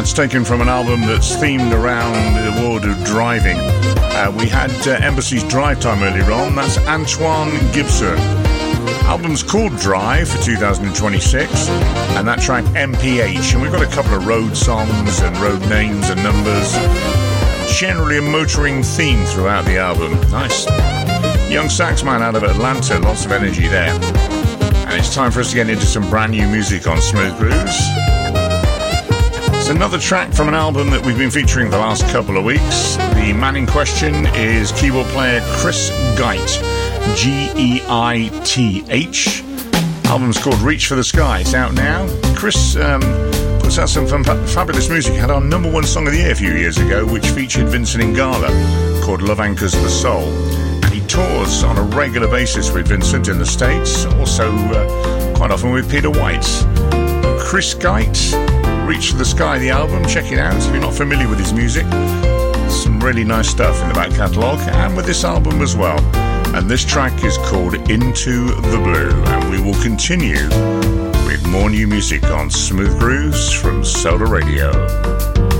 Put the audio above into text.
That's taken from an album that's themed around the world of driving. We had Embassy's Drive Time earlier on. That's Antoine Gibson. Album's called Drive for 2026, and that track MPH. And we've got a couple of road songs and road names and numbers. Generally a motoring theme throughout the album. Nice. Young sax man out of Atlanta, lots of energy there. And it's time for us to get into some brand new music on Smooth Grooves. It's another track from an album that we've been featuring the last couple of weeks. The man in question is keyboard player Chris Geith, Geith. Album's called Reach for the Sky. It's out now. Chris puts out some fabulous music. Had our #1 song of the year a few years ago, which featured Vincent Ingala, called Love Anchors the Soul. And he tours on a regular basis with Vincent in the States, also quite often with Peter White. Chris Geith, Reach for the Sky, the album. Check it out if you're not familiar with his music. Some really nice stuff in the back catalogue, and with this album as well. And this track is called Into the Blue, and we will continue with more new music on Smooth Grooves from Solar Radio.